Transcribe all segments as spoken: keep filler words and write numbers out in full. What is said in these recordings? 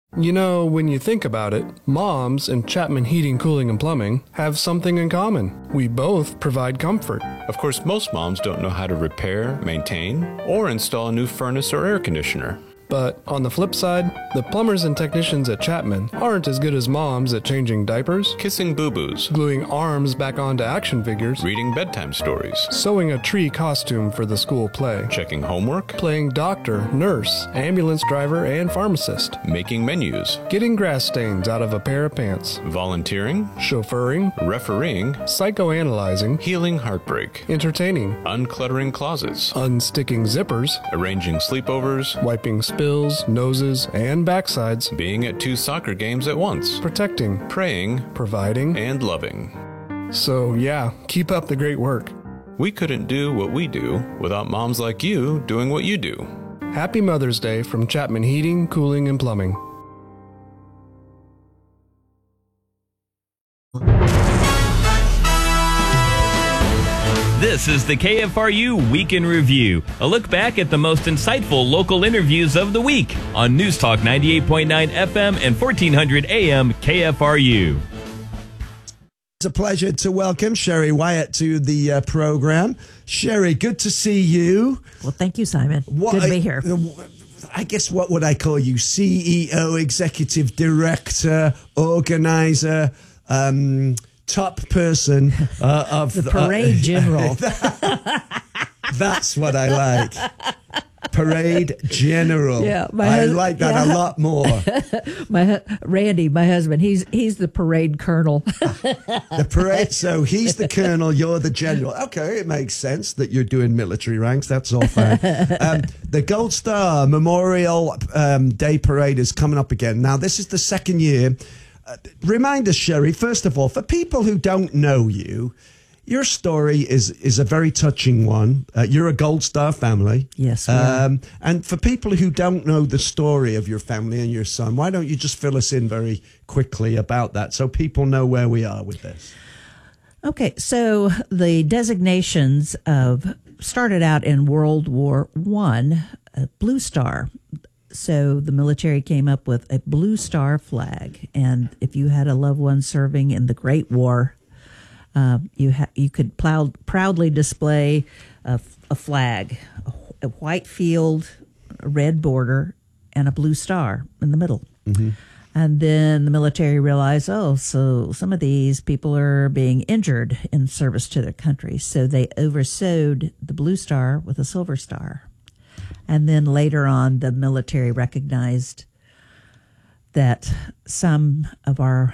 You know, when you think about it, moms and Chapman Heating, Cooling, and Plumbing have something in common. We both provide comfort. Of course, most moms don't know how to repair, maintain, or install a new furnace or air conditioner. But on the flip side, the plumbers and technicians at Chapman aren't as good as moms at changing diapers, Kissing boo-boos, gluing arms back onto action figures, reading bedtime stories, sewing a tree costume for the school play, checking homework, playing doctor, nurse, ambulance driver, and pharmacist, making menus, getting grass stains out of a pair of pants, volunteering, chauffeuring, refereeing, psychoanalyzing, healing heartbreak, entertaining, uncluttering closets, unsticking zippers, arranging sleepovers, wiping spills, noses, and backsides, being at two soccer games at once, protecting, praying, providing, and loving. So yeah, keep up the great work. We couldn't do what we do without moms like you doing what you do. Happy Mother's Day from Chapman Heating, Cooling, and Plumbing. This is the K F R U Week in Review, a look back at the most insightful local interviews of the week on News Talk ninety-eight point nine F M and fourteen hundred A M K F R U. It's a pleasure to welcome Sherry Wyatt to the uh, program. Sherry, good to see you. Well, thank you, Simon. What, good to be here. I guess, what would I call you? C E O, executive director, organizer, um... top person uh, of the parade uh, general. That's what I like. Parade general. Yeah, my I hus- like that yeah. a lot more. my Randy, my husband, he's he's the parade colonel. The parade. So he's the colonel. You're the general. Okay, it makes sense that you're doing military ranks. That's all fine. Um, the Gold Star Memorial um, Day Parade is coming up again. Now, this is the second year. Uh, remind us, Sherry, first of all, for people who don't know you, your story is is a very touching one. Uh, you're a Gold Star family. Yes. We um, and for people who don't know the story of your family and your son, why don't you just fill us in very quickly about that so people know where we are with this? Okay, so the designations of started out in World War One, a Blue Star. So the military came up with a Blue Star flag, and if you had a loved one serving in the Great War, uh, you ha- you could ploud- proudly display a, a flag, a, a white field, a red border, and a blue star in the middle. Mm-hmm. And then the military realized, oh, so some of these people are being injured in service to their country, so they oversewed the Blue Star with a silver star. And then later on, the military recognized that some of our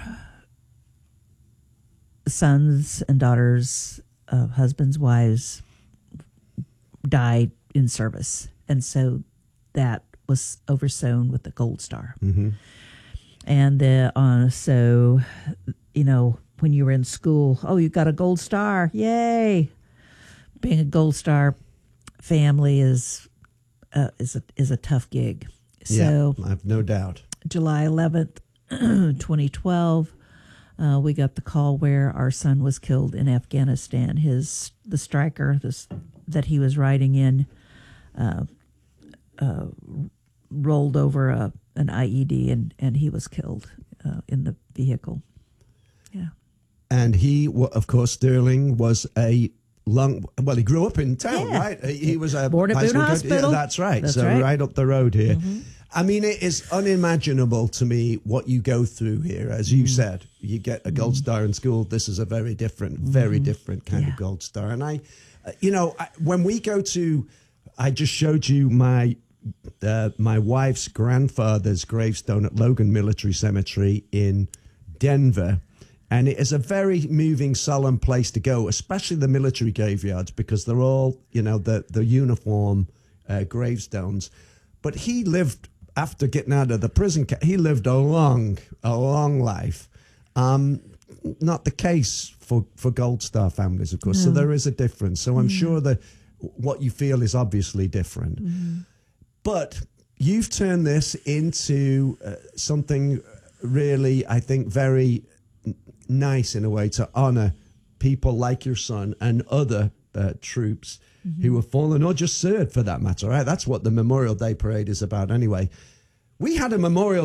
sons and daughters, uh, husbands, wives, died in service. And so that was oversewn with the Gold Star. Mm-hmm. And uh, uh, so, you know, when you were in school, oh, you got a Gold Star. Yay. Being a Gold Star family is... Uh, is a is a tough gig. So yeah, I've no doubt. July eleventh, twenty twelve, uh, we got the call where our son was killed in Afghanistan. His the striker this, that he was riding in uh, uh, rolled over a, an I E D and, and he was killed uh, in the vehicle. Yeah, and he, of course, Sterling was a Long, well, he grew up in town, yeah. right? He, he was a born at Boone Hospital. Yeah, that's right. That's so right. right up the road here. Mm-hmm. I mean, it is unimaginable to me what you go through here. As you mm-hmm. said, you get a Gold Star in school. This is a very different, very mm-hmm. different kind yeah. of Gold Star. And I, uh, you know, I, when we go to, I just showed you my uh, my wife's grandfather's gravestone at Logan Military Cemetery in Denver. And it is a very moving, solemn place to go, especially the military graveyards, because they're all, you know, the, the uniform uh, gravestones. But he lived, after getting out of the prison, he lived a long, a long life. Um, not the case for, for Gold Star families, of course. No. So there is a difference. So I'm mm. sure that what you feel is obviously different. Mm. But you've turned this into uh, something really, I think, very nice in a way to honor people like your son and other uh, troops mm-hmm. who have fallen or just served for that matter. Right? That's what the Memorial Day Parade is about anyway. We had a Memorial